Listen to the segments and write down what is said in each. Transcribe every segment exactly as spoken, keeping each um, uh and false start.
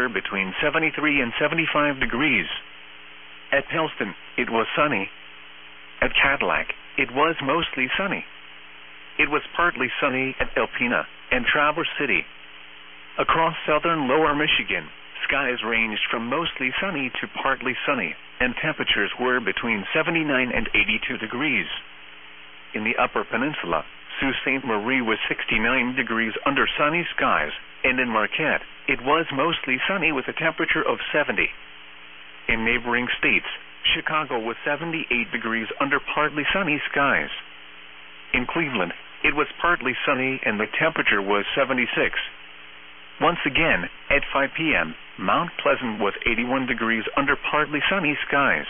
were between seventy-three and seventy-five degrees. At Pellston, it was sunny. At Cadillac, it was mostly sunny. It was partly sunny at Alpena and Traverse City. Across southern lower Michigan, skies ranged from mostly sunny to partly sunny, and temperatures were between seventy-nine and eighty-two degrees. In the upper peninsula, Sault Ste. Marie was sixty-nine degrees under sunny skies, and in Marquette, it was mostly sunny with a temperature of seventy. In neighboring states, Chicago was seventy-eight degrees under partly sunny skies. In Cleveland, it was partly sunny and the temperature was seventy-six. Once again, at five p m, Mount Pleasant was eighty-one degrees under partly sunny skies.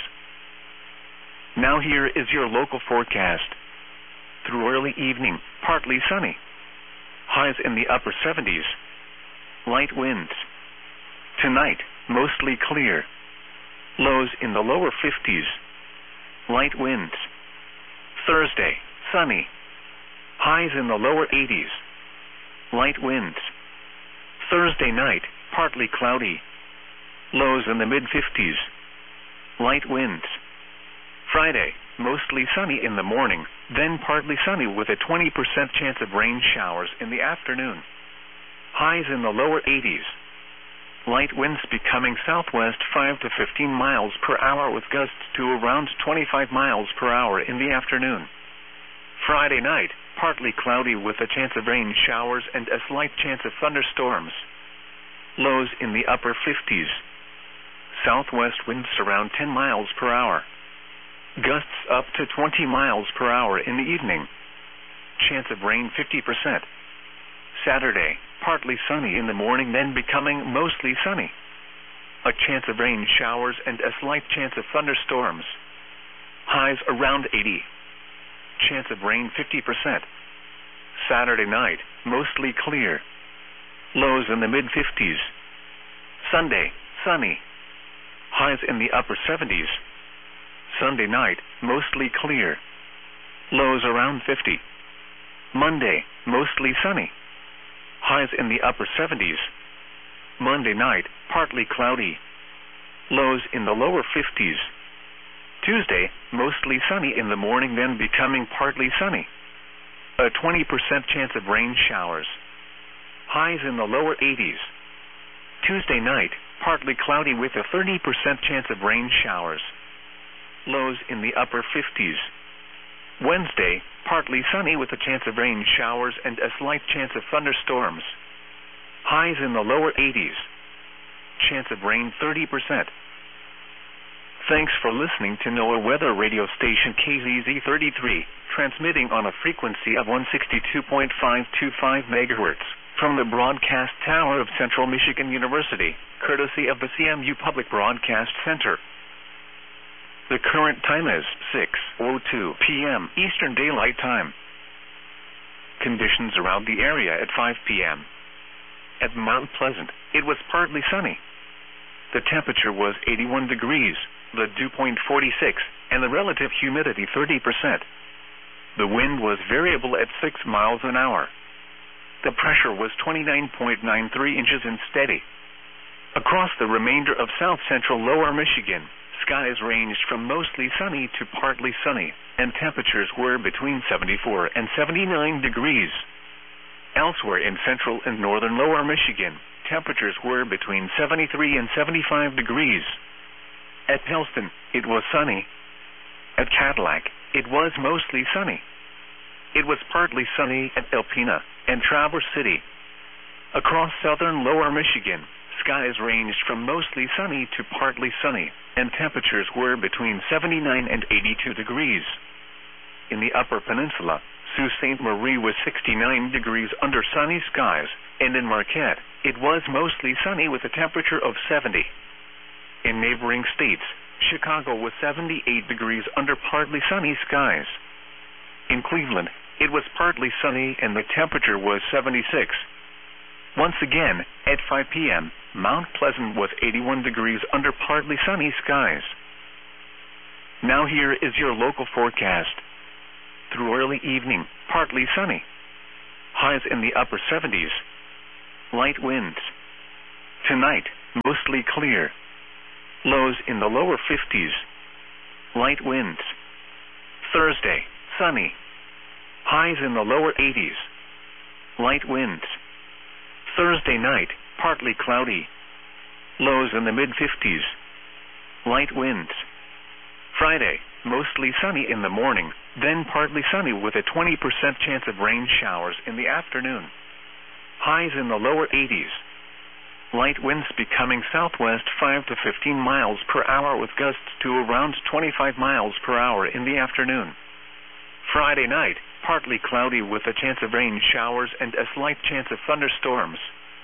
Now here is your local forecast. Through early evening, partly sunny. Highs in the upper seventies. Light winds. Tonight, mostly clear. Lows in the lower fifties. Light winds. Thursday, sunny. Highs in the lower eighties. Light winds. Thursday night, partly cloudy. Lows in the mid-fifties. Light winds. Friday, mostly sunny in the morning, then partly sunny with a twenty percent chance of rain showers in the afternoon. Highs in the lower eighties. Light winds becoming southwest five to fifteen miles per hour with gusts to around twenty-five miles per hour in the afternoon. Friday night, partly cloudy with a chance of rain showers and a slight chance of thunderstorms. Lows in the upper fifties. Southwest winds around ten miles per hour. Gusts up to twenty miles per hour in the evening. Chance of rain fifty percent. Saturday, partly sunny in the morning, then becoming mostly sunny. A chance of rain showers and a slight chance of thunderstorms. Highs around eighty. Chance of rain fifty percent. Saturday night, mostly clear. Lows in the mid-fifties. Sunday, sunny. Highs in the upper seventies. Sunday night, mostly clear. Lows around fifty. Monday, mostly sunny. Highs in the upper seventies. Monday night, partly cloudy. Lows in the lower fifties. Tuesday, mostly sunny in the morning, then becoming partly sunny. A twenty percent chance of rain showers. Highs in the lower eighties. Tuesday night, partly cloudy with a thirty percent chance of rain showers. Lows in the upper fifties. Wednesday, partly sunny with a chance of rain showers and a slight chance of thunderstorms. Highs in the lower eighties. Chance of rain thirty percent. Thanks for listening to NOAA Weather Radio Station K Z Z thirty-three, transmitting on a frequency of one sixty-two point five two five megahertz from the broadcast tower of Central Michigan University, courtesy of the C M U Public Broadcast Center. The current time is six oh two p m Eastern Daylight Time. Conditions around the area at five p m At Mount Pleasant, it was partly sunny. The temperature was eighty-one degrees, the dew point forty-six, and the relative humidity thirty percent. The wind was variable at six miles an hour. The pressure was twenty-nine point nine three inches and steady. Across the remainder of south-central lower Michigan, skies ranged from mostly sunny to partly sunny, and temperatures were between seventy-four and seventy-nine degrees. Elsewhere in central and northern lower Michigan, temperatures were between seventy-three and seventy-five degrees. At Pellston, it was sunny. At Cadillac, it was mostly sunny. It was partly sunny at Alpena and Traverse City. Across southern lower Michigan, skies ranged from mostly sunny to partly sunny, and temperatures were between seventy-nine and eighty-two degrees. In the upper peninsula, Sault Ste. Marie was sixty-nine degrees under sunny skies, and in Marquette, it was mostly sunny with a temperature of seventy. In neighboring states, Chicago was seventy-eight degrees under partly sunny skies. In Cleveland, it was partly sunny and the temperature was seventy-six. Once again, at five p m, Mount Pleasant was eighty-one degrees under partly sunny skies. Now here is your local forecast. Through early evening, partly sunny. Highs in the upper seventies. Light winds. Tonight, mostly clear. Lows in the lower fifties. Light winds. Thursday, sunny. Highs in the lower eighties. Light winds. Thursday night, partly cloudy. Lows in the mid-fifties. Light winds. Friday, mostly sunny in the morning, then partly sunny with a twenty percent chance of rain showers in the afternoon. Highs in the lower eighties. Light winds becoming southwest five to fifteen miles per hour with gusts to around twenty-five miles per hour in the afternoon. Friday night, partly cloudy with a chance of rain showers and a slight chance of thunderstorms.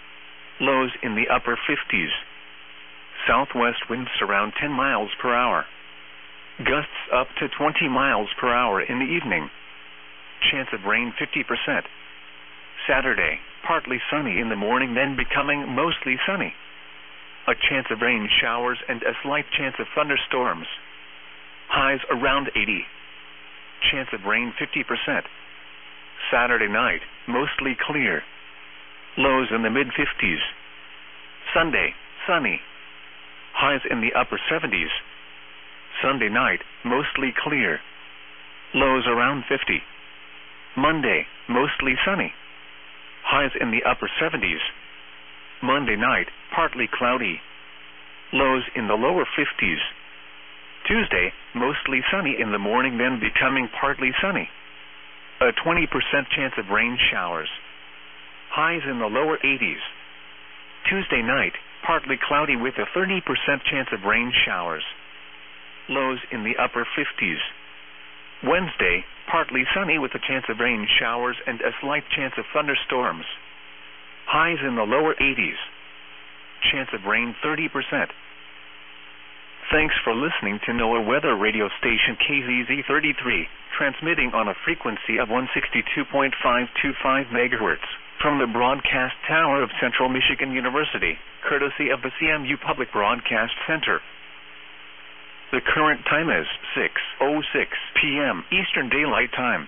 Lows in the upper fifties. Southwest winds around ten miles per hour. Gusts up to twenty miles per hour in the evening. Chance of rain fifty percent. Saturday, partly sunny in the morning, then becoming mostly sunny. A chance of rain showers and a slight chance of thunderstorms. Highs around eighty. Chance of rain fifty percent. Saturday night, mostly clear. Lows in the mid-fifties. Sunday, sunny. Highs in the upper seventies. Sunday night, mostly clear. Lows around fifty. Monday, mostly sunny. Highs in the upper seventies. Monday night, partly cloudy. Lows in the lower fifties. Tuesday, mostly sunny in the morning, then becoming partly sunny. A twenty percent chance of rain showers. Highs in the lower eighties. Tuesday night, partly cloudy with a thirty percent chance of rain showers. Lows in the upper fifties. Wednesday, partly sunny with a chance of rain showers and a slight chance of thunderstorms. Highs in the lower eighties. Chance of rain thirty percent. Thanks for listening to NOAA Weather Radio Station K Z Z thirty-three, transmitting on a frequency of one sixty-two point five two five megahertz from the broadcast tower of Central Michigan University, courtesy of the C M U Public Broadcast Center. The current time is six oh six p.m. Eastern Daylight Time.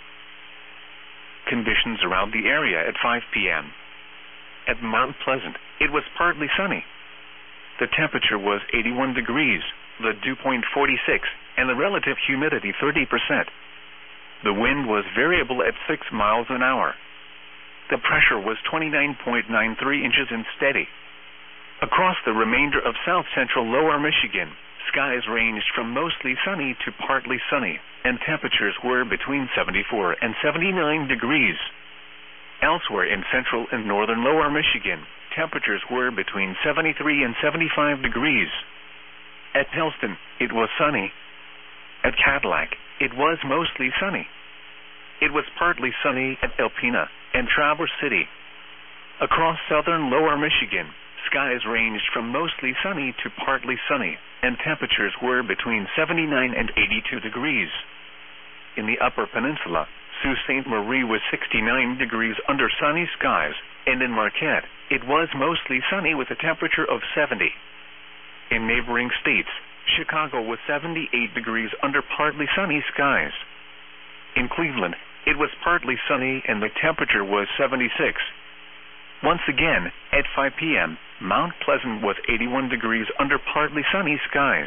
Conditions around the area at five p.m. At Mount Pleasant, it was partly sunny. The temperature was eighty-one degrees, the dew point forty-six, and the relative humidity thirty percent. The wind was variable at six miles an hour. The pressure was twenty-nine point nine three inches and steady. Across the remainder of south-central lower Michigan, skies ranged from mostly sunny to partly sunny, and temperatures were between seventy-four and seventy-nine degrees. Elsewhere in central and northern lower Michigan, temperatures were between seventy-three and seventy-five degrees. At Helston, it was sunny. At Cadillac, it was mostly sunny. It was partly sunny at Alpena and Traverse City. Across southern lower Michigan, skies ranged from mostly sunny to partly sunny, and temperatures were between seventy-nine and eighty-two degrees. In the upper peninsula, Sault Ste. Marie was sixty-nine degrees under sunny skies, and in Marquette, it was mostly sunny with a temperature of seventy. In neighboring states, Chicago was seventy-eight degrees under partly sunny skies. In Cleveland, it was partly sunny and the temperature was seventy-six. Once again, at five p.m., Mount Pleasant was eighty-one degrees under partly sunny skies.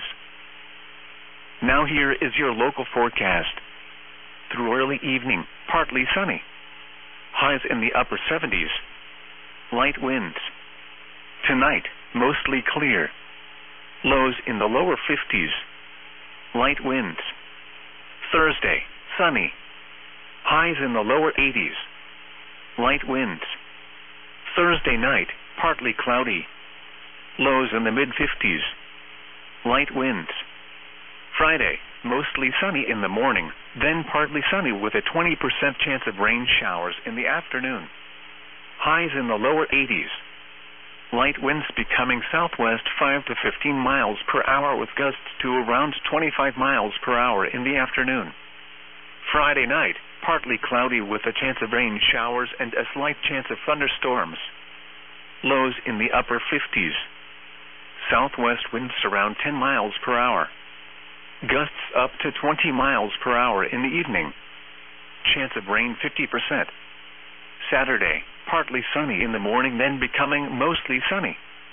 Now here is your local forecast. Through early evening, partly sunny. Highs in the upper seventies. Light winds. Tonight, mostly clear. Lows in the lower fifties. Light winds. Thursday, sunny. Highs in the lower eighties. Light winds. Thursday night, partly cloudy. Lows in the mid-fifties. Light winds. Friday, mostly sunny in the morning, then partly sunny with a twenty percent chance of rain showers in the afternoon. Highs in the lower eighties. Light winds becoming southwest five to fifteen miles per hour with gusts to around twenty-five miles per hour in the afternoon. Friday night, partly cloudy with a chance of rain showers and a slight chance of thunderstorms. Lows in the upper fifties. Southwest winds around ten miles per hour. Gusts up to twenty miles per hour in the evening. Chance of rain fifty percent. Saturday, partly sunny in the morning, then becoming mostly sunny.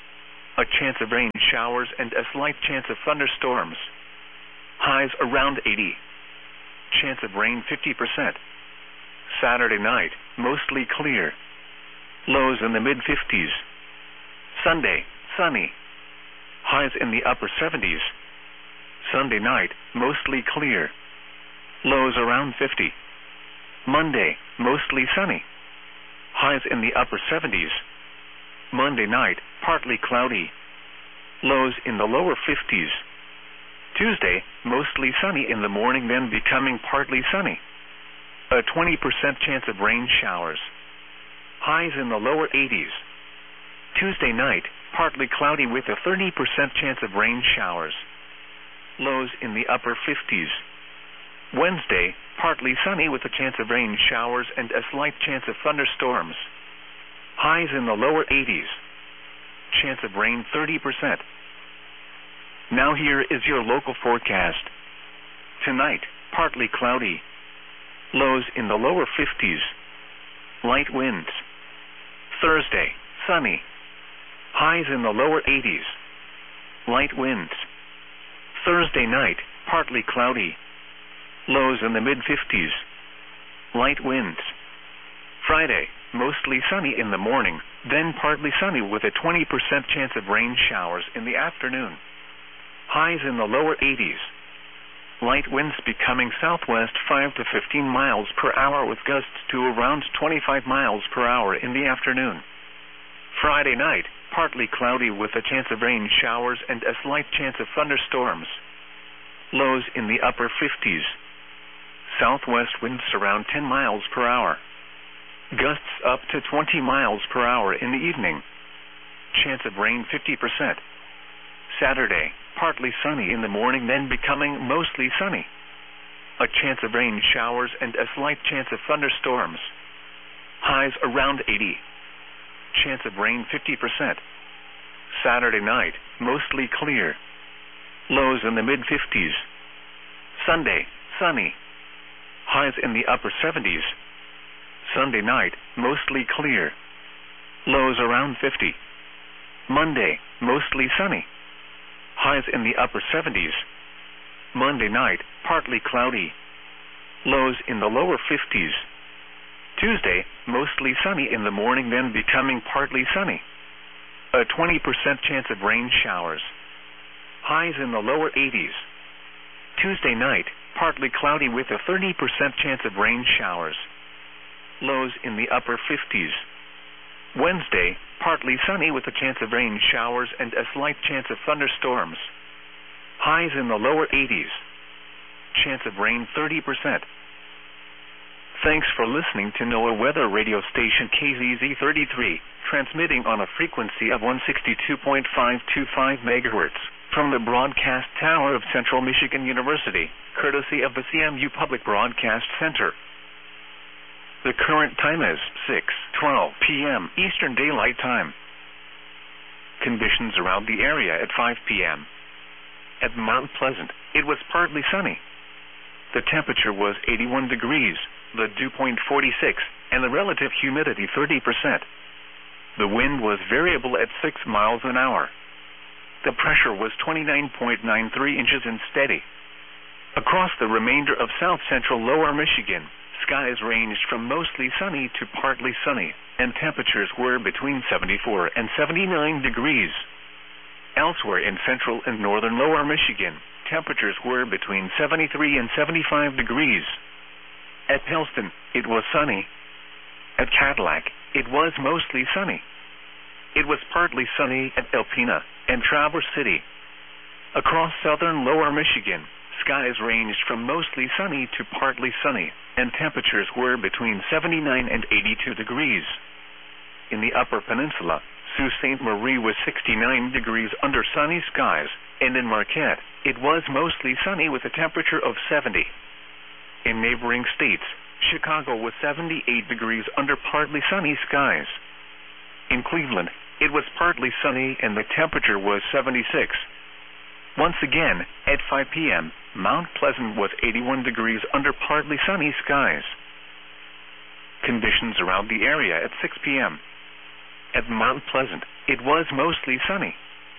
a chance of rain showers and a slight chance of thunderstorms. Highs around eighty. Chance of rain fifty percent. Saturday night, mostly clear. Lows in the mid-fifties. Sunday, sunny. Highs in the upper seventies. Sunday night, mostly clear. Lows around fifty. Monday, mostly sunny. Highs in the upper seventies. Monday night, partly cloudy. Lows in the lower fifties. Tuesday, mostly sunny in the morning, then becoming partly sunny. A twenty percent chance of rain showers. Highs in the lower eighties. Tuesday night, partly cloudy with a thirty percent chance of rain showers. Lows in the upper fifties. Wednesday, partly sunny with a chance of rain showers and a slight chance of thunderstorms. Highs in the lower eighties. Chance of rain thirty percent. Now here is your local forecast. Tonight, partly cloudy. Lows in the lower fifties. Light winds. Thursday, sunny. Highs in the lower eighties. Light winds. Thursday night, partly cloudy. Lows in the mid-fifties. Light winds. Friday, mostly sunny in the morning, then partly sunny with a twenty percent chance of rain showers in the afternoon. Highs in the lower eighties. Light winds becoming southwest five to fifteen miles per hour with gusts to around twenty-five miles per hour in the afternoon. Friday night, partly cloudy with a chance of rain showers and a slight chance of thunderstorms. Lows in the upper fifties. Southwest winds around ten miles per hour. Gusts up to twenty miles per hour in the evening. Chance of rain fifty percent. Saturday, partly sunny in the morning, then becoming mostly sunny. A chance of rain showers and a slight chance of thunderstorms. Highs around eighty. Chance of rain fifty percent. Saturday night, mostly clear. Lows in the mid-fifties. Sunday, sunny. Highs in the upper seventies. Sunday night, mostly clear. Lows around fifty. Monday, mostly sunny. Highs in the upper seventies. Monday night, partly cloudy. Lows in the lower fifties. Tuesday, mostly sunny in the morning, then becoming partly sunny. A twenty percent chance of rain showers. Highs in the lower eighties. Tuesday night, partly cloudy with a thirty percent chance of rain showers. Lows in the upper fifties. Wednesday, partly sunny with a chance of rain showers and a slight chance of thunderstorms. Highs in the lower eighties. Chance of rain thirty percent. Thanks for listening to NOAA Weather Radio Station K Z Z thirty-three, transmitting on a frequency of one sixty-two point five two five megahertz from the broadcast tower of Central Michigan University, courtesy of the C M U Public Broadcast Center. The current time is six twelve p m Eastern Daylight Time. Conditions around the area at five p m At Mount Pleasant, it was partly sunny. The temperature was eighty-one degrees, the dew point forty-six, and the relative humidity thirty percent. The wind was variable at six miles an hour. The pressure was twenty-nine point nine three inches and steady. Across the remainder of south-central lower Michigan, skies ranged from mostly sunny to partly sunny, and temperatures were between seventy-four and seventy-nine degrees. Elsewhere in central and northern lower Michigan, temperatures were between seventy-three and seventy-five degrees. At Pellston, it was sunny. At Cadillac, it was mostly sunny. It was partly sunny at Alpena and Traverse City. Across southern lower Michigan, skies ranged from mostly sunny to partly sunny, and temperatures were between seventy-nine and eighty-two degrees. In the Upper Peninsula, Sault Ste. Marie was sixty-nine degrees under sunny skies, and in Marquette, it was mostly sunny with a temperature of seventy. In neighboring states, Chicago was seventy-eight degrees under partly sunny skies. In Cleveland, it was partly sunny and the temperature was seventy-six. Once again, at five p m, Mount Pleasant was eighty-one degrees under partly sunny skies. Conditions around the area at six p m At Mount Pleasant, it was mostly sunny.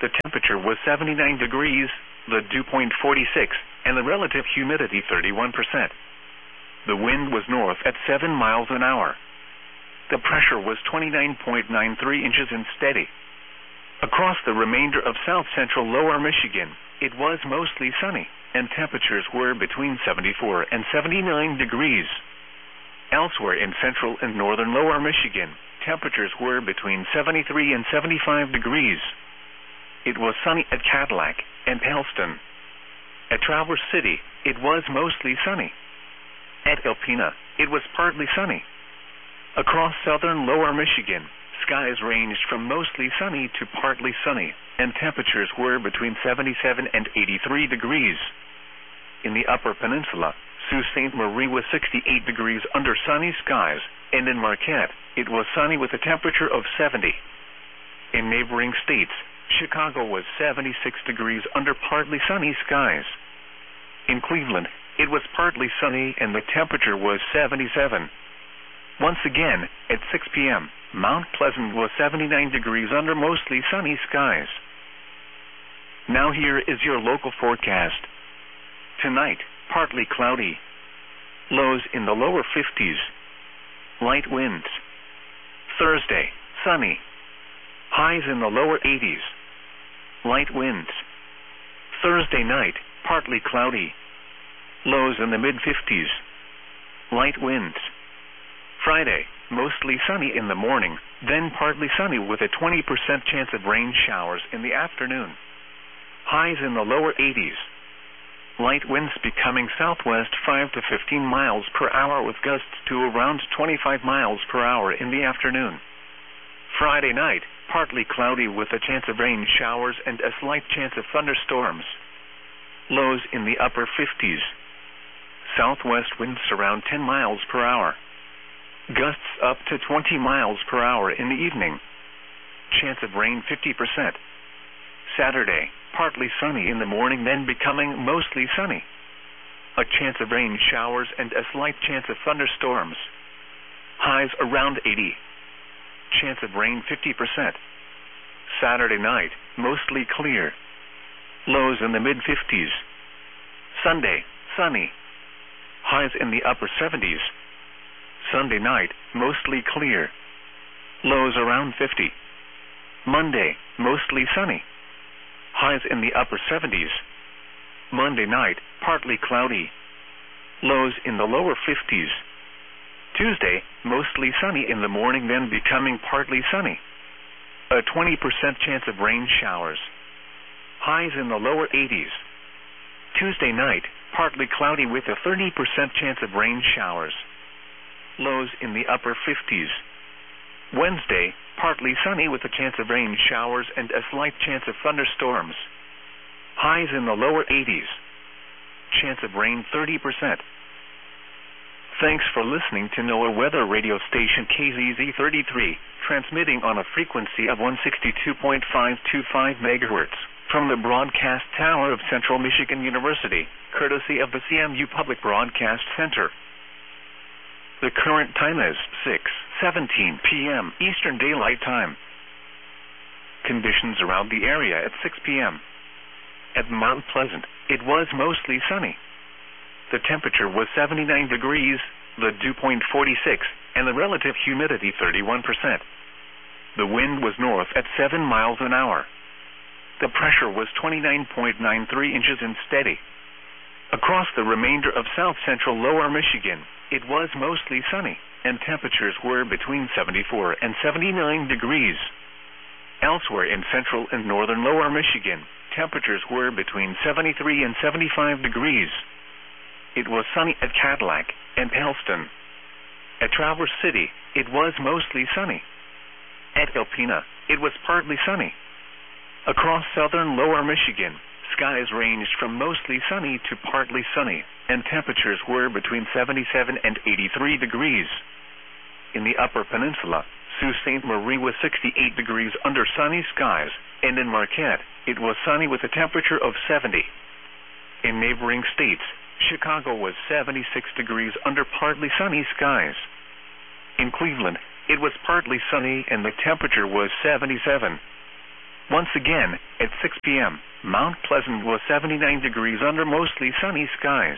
the temperature was seventy-nine degrees, the dew point forty-six, and the relative humidity thirty-one percent. The wind was north at seven miles an hour. The pressure was twenty-nine point nine three inches and steady. Across the remainder of south-central lower Michigan, it was mostly sunny, and temperatures were between seventy-four and seventy-nine degrees. Elsewhere in central and northern lower Michigan, temperatures were between seventy-three and seventy-five degrees. It was sunny at Cadillac and Helston. At Traverse City, it was mostly sunny. At Alpena, it was partly sunny. Across southern lower Michigan, skies ranged from mostly sunny to partly sunny, and temperatures were between seventy-seven and eighty-three degrees. In the upper peninsula, Sault Ste. Marie was sixty-eight degrees under sunny skies, and in Marquette, it was sunny with a temperature of seventy. In neighboring states, Chicago was seventy-six degrees under partly sunny skies. In Cleveland, it was partly sunny and the temperature was seventy-seven. Once again, at six p m, Mount Pleasant was seventy-nine degrees under mostly sunny skies. Now here is your local forecast. Tonight, partly cloudy. Lows in the lower fifties. Light winds. Thursday, sunny. Highs in the lower eighties. Light winds. Thursday night, partly cloudy. Lows in the mid-fifties. Light winds. Friday, mostly sunny in the morning, then partly sunny with a twenty percent chance of rain showers in the afternoon. Highs in the lower eighties. Light winds becoming southwest five to fifteen miles per hour with gusts to around twenty-five miles per hour in the afternoon. Friday night, partly cloudy with a chance of rain showers and a slight chance of thunderstorms. Lows in the upper fifties. Southwest winds around ten miles per hour. Gusts up to twenty miles per hour in the evening. Chance of rain fifty percent. Saturday, partly sunny in the morning, then becoming mostly sunny. A chance of rain showers and a slight chance of thunderstorms. Highs around eighty. Chance of rain fifty percent. Saturday night, mostly clear. Lows in the mid-fifties. Sunday, sunny. Highs in the upper seventies. Sunday night, mostly clear. Lows around fifty. Monday, mostly sunny. Highs in the upper seventies. Monday night, partly cloudy. Lows in the lower fifties. Tuesday, mostly sunny in the morning, then becoming partly sunny. A twenty percent chance of rain showers. Highs in the lower eighties. Tuesday night, partly cloudy with a thirty percent chance of rain showers. Lows in the upper fifties. Wednesday, partly sunny with a chance of rain showers and a slight chance of thunderstorms. Highs in the lower eighties. Chance of rain thirty percent. Thanks for listening to NOAA Weather Radio Station K Z Z thirty-three, transmitting on a frequency of one sixty-two point five two five megahertz from the broadcast tower of Central Michigan University, courtesy of the C M U Public Broadcast Center. The current time is six seventeen p m Eastern Daylight Time. Conditions around the area at six p m At Mount Pleasant, it was mostly sunny. The temperature was seventy-nine degrees, the dew point forty-six, and the relative humidity thirty-one percent. The wind was north at seven miles an hour. The pressure was twenty-nine point nine three inches and steady. Across the remainder of south-central lower Michigan, it was mostly sunny, and temperatures were between seventy-four and seventy-nine degrees. Elsewhere in central and northern lower Michigan, temperatures were between seventy-three and seventy-five degrees. It was sunny at Cadillac and Helston. At Traverse City, it was mostly sunny. At Alpena, it was partly sunny. Across southern lower Michigan, skies ranged from mostly sunny to partly sunny, and temperatures were between seventy-seven and eighty-three degrees. In the upper peninsula, Sault Ste. Marie was sixty-eight degrees under sunny skies, and in Marquette, it was sunny with a temperature of seventy. In neighboring states, Chicago was seventy-six degrees under partly sunny skies. In Cleveland, it was partly sunny and the temperature was seventy-seven. Once again, at six p.m., Mount Pleasant was seventy-nine degrees under mostly sunny skies.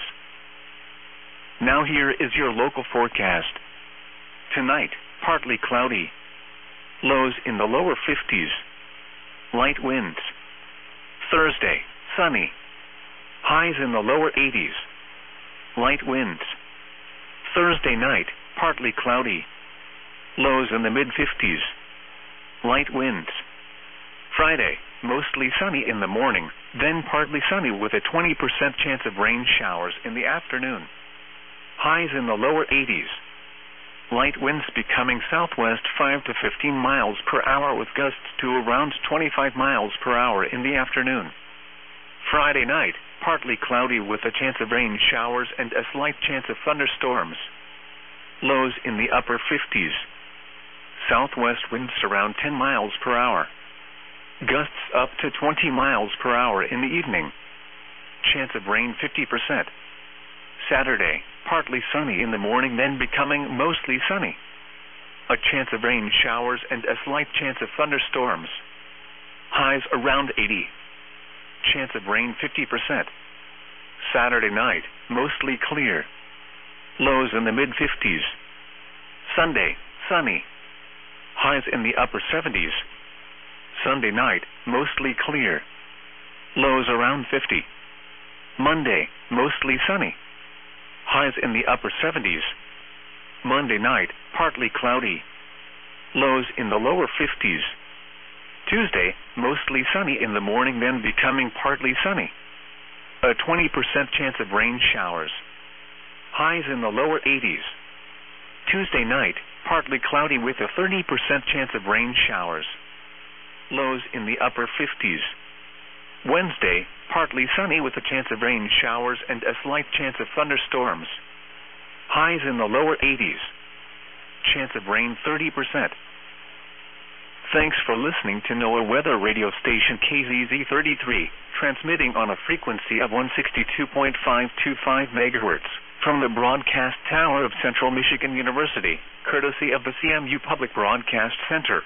Now here is your local forecast. Tonight, partly cloudy. Lows in the lower fifties. Light winds. Thursday, sunny. Highs in the lower eighties. Light winds. Thursday night, partly cloudy. Lows in the mid-fifties. Light winds. Friday, mostly sunny in the morning, then partly sunny with a twenty percent chance of rain showers in the afternoon. Highs in the lower eighties. Light winds becoming southwest five to fifteen miles per hour with gusts to around twenty-five miles per hour in the afternoon. Friday night, partly cloudy with a chance of rain showers and a slight chance of thunderstorms. Lows in the upper fifties. Southwest winds around ten miles per hour. Gusts up to twenty miles per hour in the evening. Chance of rain fifty percent. Saturday, partly sunny in the morning then becoming mostly sunny. A chance of rain showers and a slight chance of thunderstorms. Highs around eighty. Chance of rain fifty percent. Saturday night, mostly clear. Lows in the mid-fifties. Sunday, sunny. Highs in the upper seventies. Sunday night, mostly clear. Lows around fifty. Monday, mostly sunny. Highs in the upper seventies. Monday night, partly cloudy. Lows in the lower fifties. Tuesday, mostly sunny in the morning then becoming partly sunny. A twenty percent chance of rain showers. Highs in the lower eighties. Tuesday night, partly cloudy with a thirty percent chance of rain showers. Lows in the upper fifties. Wednesday, partly sunny with a chance of rain showers and a slight chance of thunderstorms. Highs in the lower eighties. Chance of rain thirty percent. Thanks for listening to NOAA Weather Radio Station K Z Z thirty-three, transmitting on a frequency of one sixty-two point five two five megahertz from the broadcast tower of Central Michigan University, courtesy of the C M U Public Broadcast Center.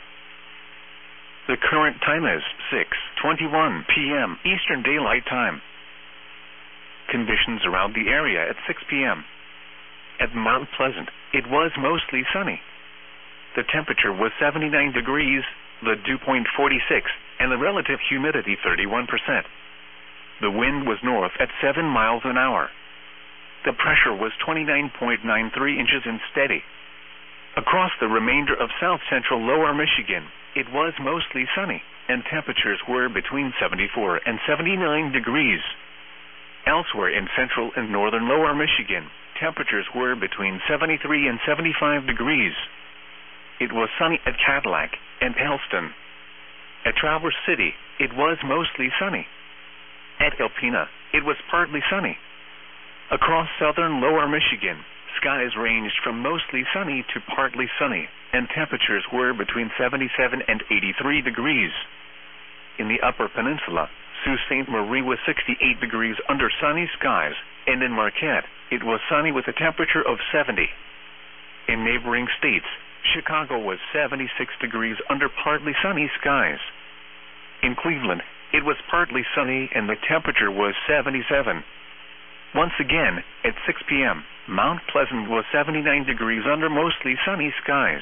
The current time is six twenty-one p.m. Eastern Daylight Time. Conditions around the area at six p.m. At Mount Pleasant, it was mostly sunny. The temperature was seventy-nine degrees, the dew point forty-six, and the relative humidity thirty-one percent. The wind was north at seven miles an hour. The pressure was twenty-nine point nine three inches and steady. Across the remainder of south-central lower Michigan, it was mostly sunny, and temperatures were between seventy-four and seventy-nine degrees. Elsewhere in central and northern lower Michigan, temperatures were between seventy-three and seventy-five degrees. It was sunny at Cadillac and Helston. At Traverse City, it was mostly sunny. At Alpena, it was partly sunny. Across southern lower Michigan, skies ranged from mostly sunny to partly sunny, and temperatures were between seventy-seven and eighty-three degrees. In the upper peninsula, Sault Ste. Marie was sixty-eight degrees under sunny skies, and in Marquette, it was sunny with a temperature of seventy. In neighboring states, Chicago was seventy-six degrees under partly sunny skies. In Cleveland, it was partly sunny and the temperature was seventy-seven. Once again, at six p.m., Mount Pleasant was seventy-nine degrees under mostly sunny skies.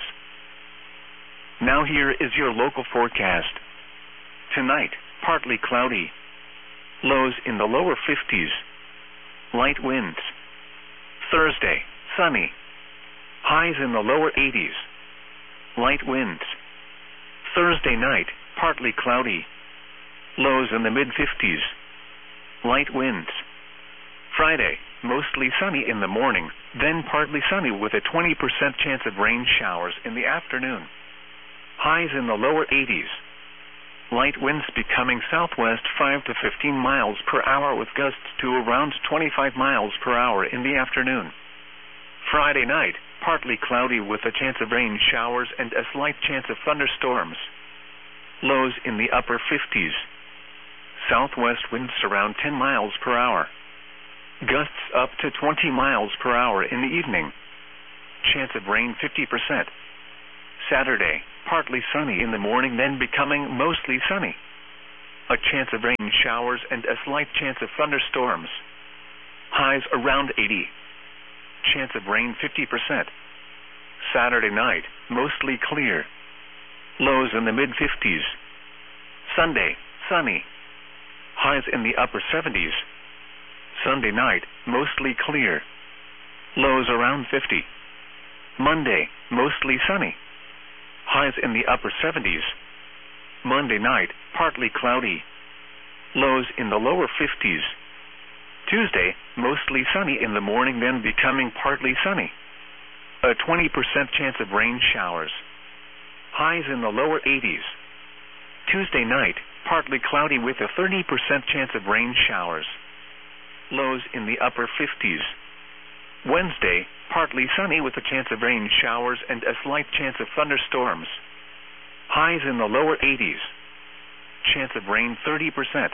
Now here is your local forecast. Tonight, partly cloudy. Lows in the lower fifties. Light winds. Thursday, sunny. Highs in the lower eighties. Light winds. Thursday night, partly cloudy. Lows in the mid-fifties. Light winds. Friday, mostly sunny in the morning, then partly sunny with a twenty percent chance of rain showers in the afternoon. Highs in the lower eighties. Light winds becoming southwest five to fifteen miles per hour with gusts to around twenty-five miles per hour in the afternoon. Friday night, partly cloudy with a chance of rain showers and a slight chance of thunderstorms. Lows in the upper fifties. Southwest winds around ten miles per hour. Gusts up to twenty miles per hour in the evening. Chance of rain fifty percent. Saturday, partly sunny in the morning then becoming mostly sunny. A chance of rain showers and a slight chance of thunderstorms. Highs around eighty. Chance of rain fifty percent. Saturday night, mostly clear. Lows in the mid-fifties. Sunday, sunny. Highs in the upper seventies. Sunday night, mostly clear. Lows around fifty. Monday, mostly sunny. Highs in the upper seventies. Monday night, partly cloudy. Lows in the lower fifties. Tuesday, mostly sunny in the morning, then becoming partly sunny. A twenty percent chance of rain showers. Highs in the lower eighties. Tuesday night, partly cloudy with a thirty percent chance of rain showers. Lows in the upper fifties. Wednesday, partly sunny with a chance of rain showers and a slight chance of thunderstorms. Highs in the lower eighties. Chance of rain thirty percent.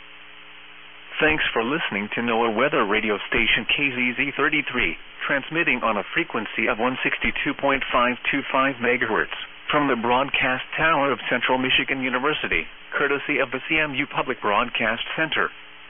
Thanks for listening to NOAA Weather Radio Station K Z Z thirty-three, transmitting on a frequency of one sixty-two point five two five megahertz from the broadcast tower of Central Michigan University, courtesy of the C M U Public Broadcast Center.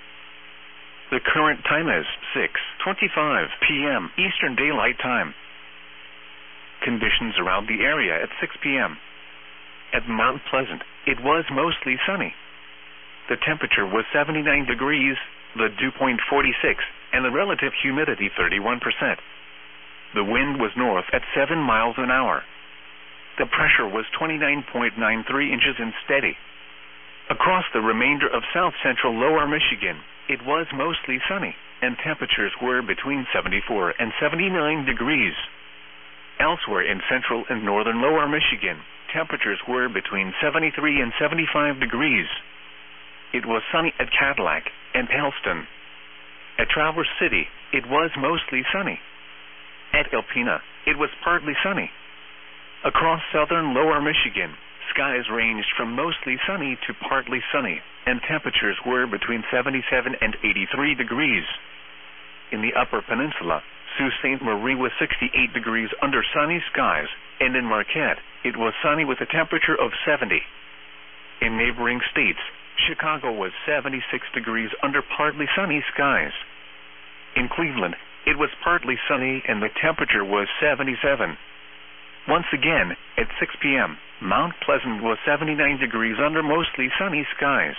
The current time is six twenty-five p m Eastern Daylight Time. Conditions around the area at six p m At Mount Pleasant, it was mostly sunny. The temperature was seventy-nine degrees, the dew point forty-six, and the relative humidity thirty-one percent. The wind was north at seven miles an hour. The pressure was twenty-nine point nine three inches and steady. Across the remainder of south-central lower Michigan, it was mostly sunny, and temperatures were between seventy-four and seventy-nine degrees. Elsewhere in central and northern lower Michigan, temperatures were between seventy-three and seventy-five degrees. It was sunny at Cadillac and Helston. At Traverse City, it was mostly sunny. At Alpena, it was partly sunny. Across southern lower Michigan, skies ranged from mostly sunny to partly sunny, and temperatures were between seventy-seven and eighty-three degrees. In the upper peninsula, Sault Ste. Marie was sixty-eight degrees under sunny skies, and in Marquette, it was sunny with a temperature of seventy. In neighboring states, Chicago was seventy-six degrees under partly sunny skies. In Cleveland, it was partly sunny and the temperature was seventy-seven. Once again, at six p m, Mount Pleasant was seventy-nine degrees under mostly sunny skies.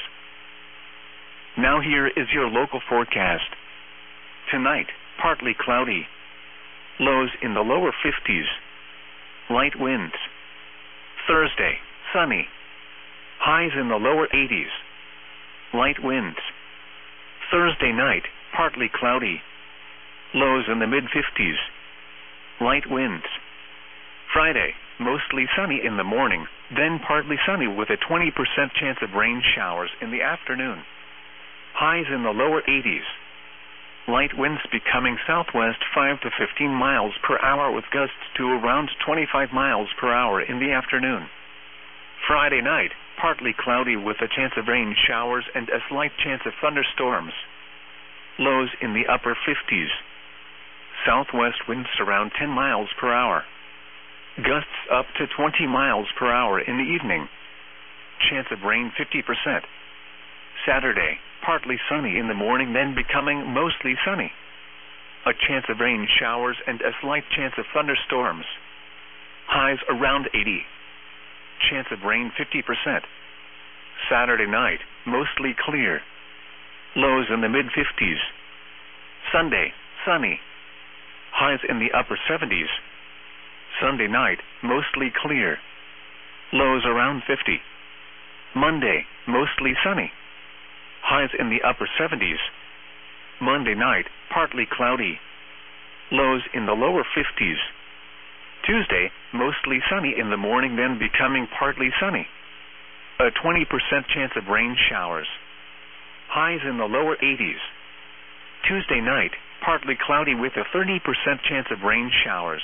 Now here is your local forecast. Tonight, partly cloudy. Lows in the lower fifties. Light winds. Thursday, sunny. Highs in the lower eighties. Light winds. Thursday night, partly cloudy. Lows in the mid-fifties. Light winds. Friday, mostly sunny in the morning, then partly sunny with a twenty percent chance of rain showers in the afternoon. Highs in the lower eighties. Light winds becoming southwest five to fifteen miles per hour with gusts to around twenty-five miles per hour in the afternoon. Friday night, partly cloudy with a chance of rain showers and a slight chance of thunderstorms. Lows in the upper fifties. Southwest winds around ten miles per hour. Gusts up to twenty miles per hour in the evening. Chance of rain fifty percent. Saturday, partly sunny in the morning, then becoming mostly sunny. A chance of rain showers and a slight chance of thunderstorms. Highs around eighty. Chance of rain fifty percent. Saturday night, mostly clear. Lows in the mid-fifties. Sunday, sunny. Highs in the upper seventies. Sunday night, mostly clear. Lows around fifty. Monday, mostly sunny. Highs in the upper seventies. Monday night, partly cloudy. Lows in the lower fifties. Tuesday, mostly sunny in the morning, then becoming partly sunny. A twenty percent chance of rain showers. Highs in the lower eighties. Tuesday night, partly cloudy with a thirty percent chance of rain showers.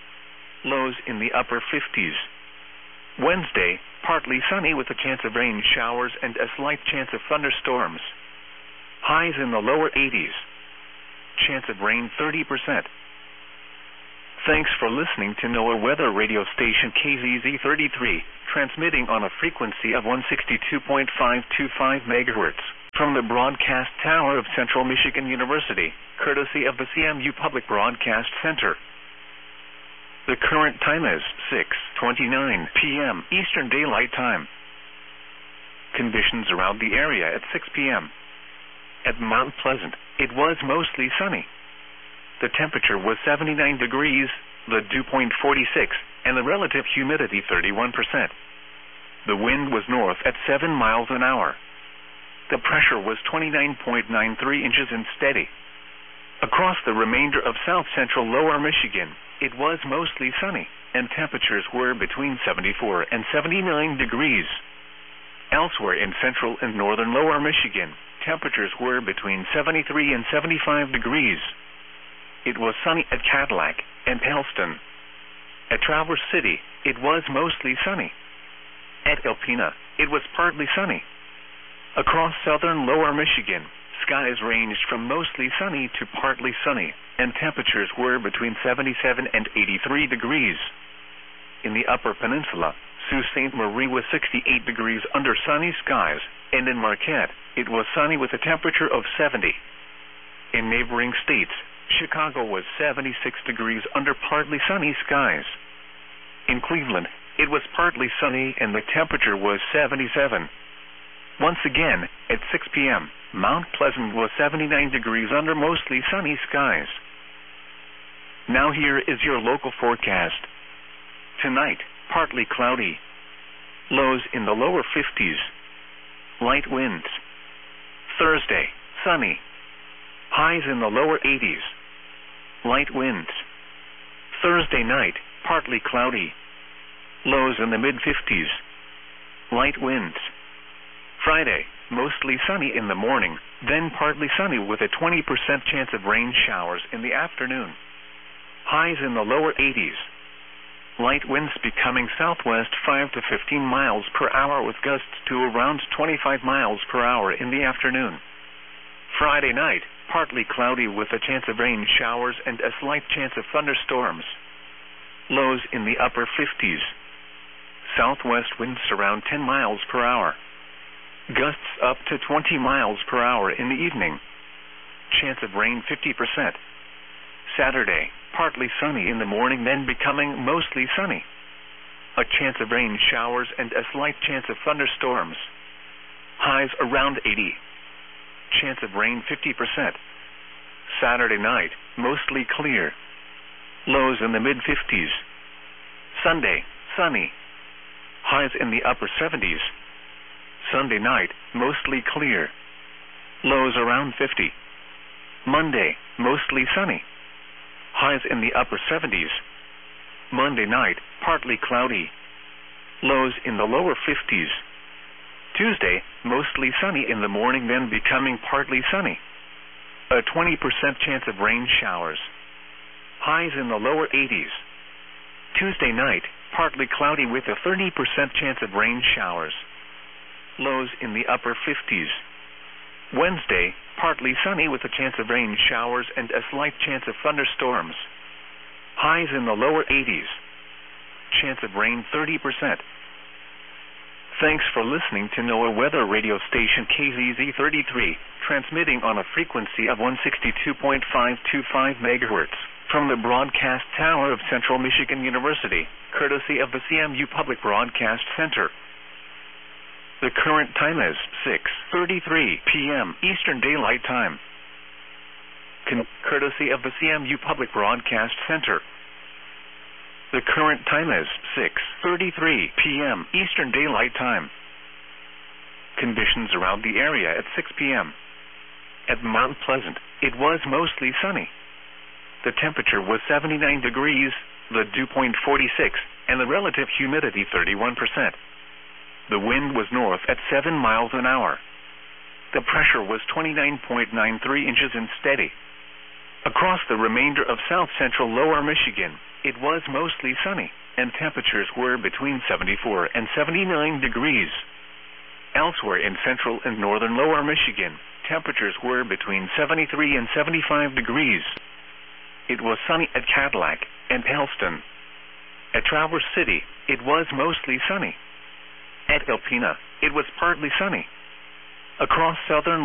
Lows in the upper fifties. Wednesday, partly sunny with a chance of rain showers and a slight chance of thunderstorms. Highs in the lower eighties. Chance of rain thirty percent. Thanks for listening to NOAA weather radio station K Z Z thirty-three, transmitting on a frequency of one sixty-two point five two five megahertz from the broadcast tower of Central Michigan University, courtesy of the C M U Public Broadcast Center. The current time is six twenty-nine p m Eastern Daylight Time. Conditions around the area at six p m At Mount Pleasant, it was mostly sunny. The temperature was seventy-nine degrees, the dew point forty-six, and the relative humidity thirty-one percent. The wind was north at seven miles an hour. The pressure was twenty-nine point nine three inches and steady. Across the remainder of south-central lower Michigan, it was mostly sunny, and temperatures were between seventy-four and seventy-nine degrees. Elsewhere in central and northern lower Michigan, temperatures were between seventy-three and seventy-five degrees. It was sunny at Cadillac and Helston. At Traverse City, it was mostly sunny. At Alpena, it was partly sunny. Across southern lower Michigan, skies ranged from mostly sunny to partly sunny, and temperatures were between seventy-seven and eighty-three degrees. In the upper peninsula, Sault Ste. Marie was sixty-eight degrees under sunny skies, and in Marquette, it was sunny with a temperature of seventy. In neighboring states, Chicago was seventy-six degrees under partly sunny skies. In Cleveland, it was partly sunny and the temperature was seventy-seven. Once again, at six p m, Mount Pleasant was seventy-nine degrees under mostly sunny skies. Now here is your local forecast. Tonight, partly cloudy. Lows in the lower fifties. Light winds. Thursday, sunny. Highs in the lower eighties. Light winds. Thursday night, partly cloudy. Lows in the mid-fifties. Light winds. Friday, mostly sunny in the morning, then partly sunny with a twenty percent chance of rain showers in the afternoon. Highs in the lower eighties. Light winds becoming southwest five to fifteen miles per hour with gusts to around twenty-five miles per hour in the afternoon. Friday night, partly cloudy with a chance of rain showers and a slight chance of thunderstorms. Lows in the upper fifties. Southwest winds around ten miles per hour. Gusts up to twenty miles per hour in the evening. Chance of rain fifty percent. Saturday, partly sunny in the morning, then becoming mostly sunny. A chance of rain showers and a slight chance of thunderstorms. Highs around eighty. Chance of rain fifty percent. Saturday night, mostly clear. Lows in the mid-fifties. Sunday, sunny. Highs in the upper seventies. Sunday night, mostly clear. Lows around fifty. Monday, mostly sunny. Highs in the upper seventies. Monday night, partly cloudy. Lows in the lower fifties. Tuesday, mostly sunny in the morning, then becoming partly sunny. A twenty percent chance of rain showers. Highs in the lower eighties. Tuesday night, partly cloudy with a thirty percent chance of rain showers. Lows in the upper fifties. Wednesday, partly sunny with a chance of rain showers and a slight chance of thunderstorms. Highs in the lower eighties. Chance of rain thirty percent. Thanks for listening to NOAA weather radio station K Z Z thirty-three, transmitting on a frequency of one sixty-two point five two five megahertz from the broadcast tower of Central Michigan University, courtesy of the C M U Public Broadcast Center. The current time is six thirty-three p m Eastern Daylight Time. Con- courtesy of the C M U Public Broadcast Center. The current time is six thirty-three p m Eastern Daylight Time. Conditions around the area at six p m At Mount Pleasant, it was mostly sunny. The temperature was seventy-nine degrees, the dew point forty-six, and the relative humidity thirty-one percent. The wind was north at seven miles an hour. The pressure was twenty-nine point nine three inches and steady. Across the remainder of south-central lower Michigan, it was mostly sunny, and temperatures were between seventy-four and seventy-nine degrees. Elsewhere in central and northern lower Michigan, temperatures were between seventy-three and seventy-five degrees. It was sunny at Cadillac and Helston. At Traverse City, it was mostly sunny. At Alpena, it was partly sunny. Across southern